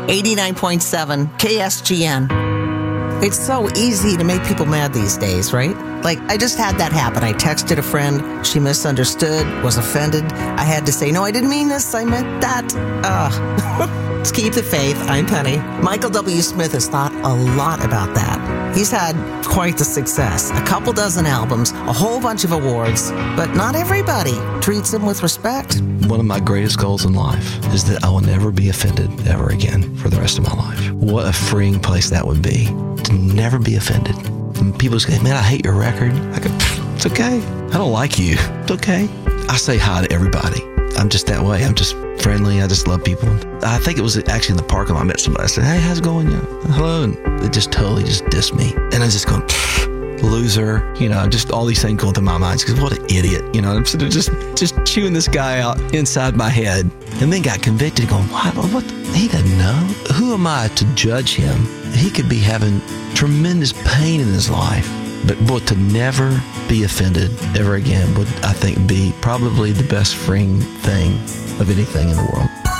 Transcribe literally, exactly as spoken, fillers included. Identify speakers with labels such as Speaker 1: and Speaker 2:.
Speaker 1: eighty-nine point seven K S G N. It's so easy to make people mad these days, right? Like, I just had that happen. I texted a friend. She misunderstood, was offended. I had to say, no, I didn't mean this. I meant that. Ugh. Let's keep the faith. I'm Penny. Michael W. Smith has thought a lot about that. He's had quite the success. A couple dozen albums, a whole bunch of awards, but not everybody treats him with respect.
Speaker 2: One of my greatest goals in life is that I will never be offended ever again for the rest of my life. What a freeing place that would be, to never be offended. And people say, man, I hate your record. I go, it's okay. I don't like you. It's okay. I say hi to everybody. I'm just that way. I'm just friendly. I just love people. I think it was actually in the parking lot. I met somebody. I said, hey, how's it going? Yeah. Hello. And they just totally just dissed me. And I just going, loser, you know, just all these things going through my mind. Because what an idiot, you know. I'm sort of just, just chewing this guy out inside my head. And then got convicted going, what? what? He doesn't know. Who am I to judge him? He could be having tremendous pain in his life. But boy, to never be offended ever again would, I think, be probably the best freeing thing of anything in the world.